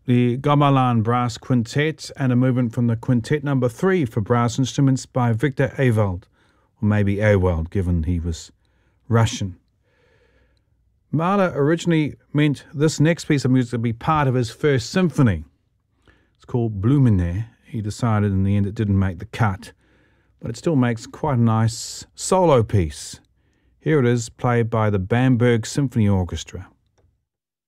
the Gamelan Brass Quintet and a movement from the Quintet number 3 for brass instruments by Victor Ewald, or maybe Ewald, given he was Russian. Mahler originally meant this next piece of music to be part of his first symphony. It's called Blumenau. He decided in the end it didn't make the cut, but it still makes quite a nice solo piece. Here it is, played by the Bamberg Symphony Orchestra.